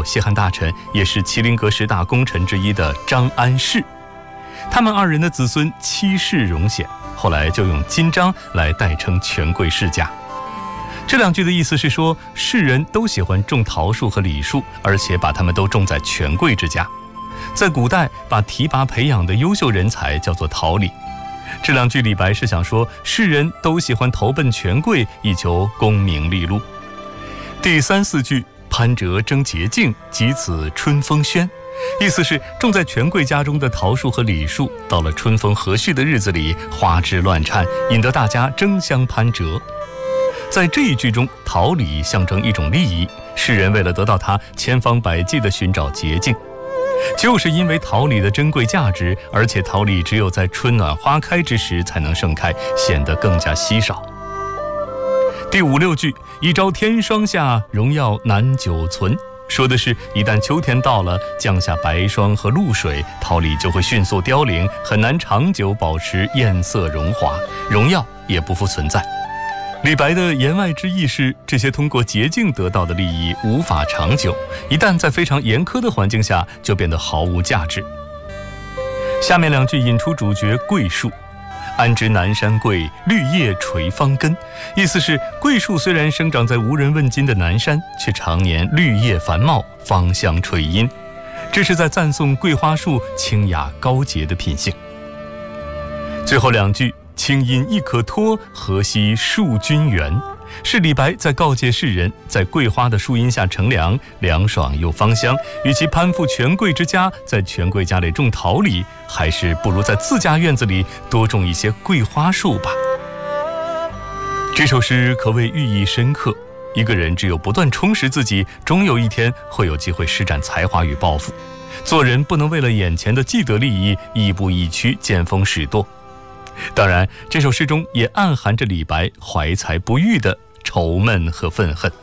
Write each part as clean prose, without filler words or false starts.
有西汉大臣，也是麒麟阁10大功臣之一的张安世。他们2人的子孙7世荣显，后来就用金章来代称权贵世家。这2句的意思是说，世人都喜欢种桃树和李树，而且把它们都种在权贵之家。在古代，把提拔培养的优秀人才叫做桃李。这2句李白是想说，世人都喜欢投奔权贵，以求功名利禄。第3、4句，潘折争洁净，及此春风轩，意思是种在权贵家中的桃树和李树，到了春风和煦的日子里，花枝乱颤，引得大家争相攀折。在这一句中，桃李象征一种利益，世人为了得到它，千方百计地寻找捷径。就是因为桃李的珍贵价值，而且桃李只有在春暖花开之时才能盛开，显得更加稀少。第5、6句，一朝天霜下，荣耀难久存，说的是一旦秋天到了，降下白霜和露水，桃李就会迅速凋零，很难长久保持艳色荣华，荣耀也不复存在。李白的言外之意是，这些通过捷径得到的利益无法长久，一旦在非常严苛的环境下，就变得毫无价值。下面2句引出主角桂树，安知南山桂，绿叶垂芳根，意思是桂树虽然生长在无人问津的南山，却常年绿叶繁茂，芳香垂荫，这是在赞颂桂花树清雅高洁的品性。最后2句，清音亦可托，何惜树君园，是李白在告诫世人，在桂花的树荫下乘凉，凉爽又芳香，与其攀附权贵之家，在权贵家里种桃李，还是不如在自家院子里多种一些桂花树吧。这首诗可谓寓意深刻，一个人只有不断充实自己，终有一天会有机会施展才华与抱负。做人不能为了眼前的既得利益，亦步亦趋，见风使舵。当然，这首诗中也暗含着李白怀才不遇的愁闷和愤恨。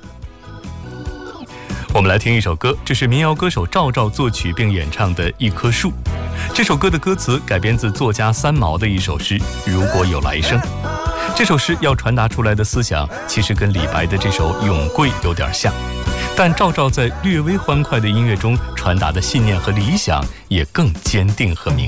我们来听一首歌，这是民谣歌手赵照作曲并演唱的《一棵树》。这首歌的歌词改编自作家三毛的一首诗《如果有来生》。这首诗要传达出来的思想，其实跟李白的这首《咏桂》有点像，但赵照在略微欢快的音乐中传达的信念和理想，也更坚定和明